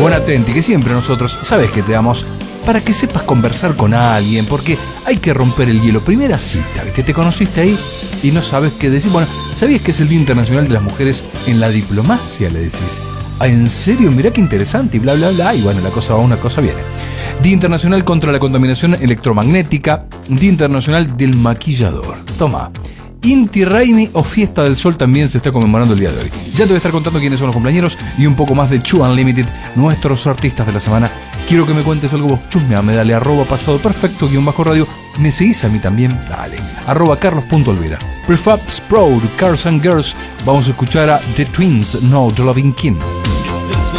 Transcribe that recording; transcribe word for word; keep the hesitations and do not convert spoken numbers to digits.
buena atenti, que siempre nosotros, sabes que te damos para que sepas conversar con alguien, porque hay que romper el hielo. Primera cita, ¿viste? Te conociste ahí y no sabes qué decir. Bueno, ¿sabías que es el Día Internacional de las Mujeres en la Diplomacia? Le decís. Ah, ¿en serio? Mirá qué interesante, y bla, bla, bla. Y bueno, la cosa va, una cosa viene. Día Internacional contra la Contaminación Electromagnética. Día Internacional del Maquillador. Toma. Inti Raymi o Fiesta del Sol también se está conmemorando el día de hoy. Ya te voy a estar contando quiénes son los compañeros y un poco más de Chu Unlimited, nuestros artistas de la semana. Quiero que me cuentes algo vos, chusmeame, dale, arroba pasado perfecto, guión bajo radio. ¿Me seguís a mí también? Dale, arroba carlos.olvera. Prefab Sprout, Cars and Girls. Vamos a escuchar a The Twins, No The Loving King.